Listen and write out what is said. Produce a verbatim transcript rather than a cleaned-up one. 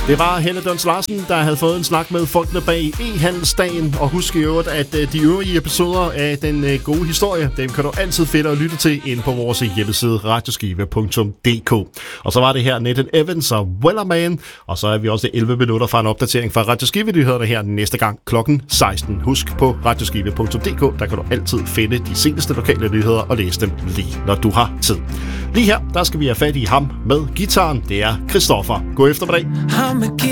Det var Helle Dons Larsen, der havde fået en snak med folkene bag e-handelsdagen. Og husk i øvrigt, at de øvrige episoder af den gode historie, dem kan du altid finde og lytte til inde på vores hjemmeside radioskive punktum d k. Og så var det her Nathan Evans og Wellerman. Og så er vi også elleve minutter fra en opdatering fra Radioskive-nyhederne her næste gang klokken seksten. Husk på radioskive punktum d k, der kan du altid finde de seneste lokale nyheder og læse dem lige, når du har tid. Lige her, der skal vi have fat i ham med gitaren. Det er Christoffer. God eftermiddag.